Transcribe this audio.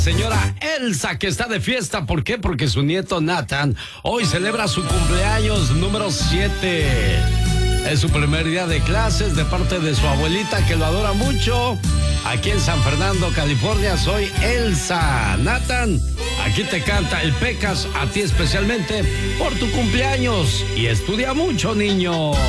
Señora Elsa, que está de fiesta. ¿Por qué? Porque su nieto Nathan hoy celebra su cumpleaños número 7. Es su primer día de clases de parte de su abuelita, que lo adora mucho. Aquí en San Fernando, California, soy Elsa. Nathan, aquí te canta el Pecas, a ti especialmente por tu cumpleaños. Y estudia mucho, niño.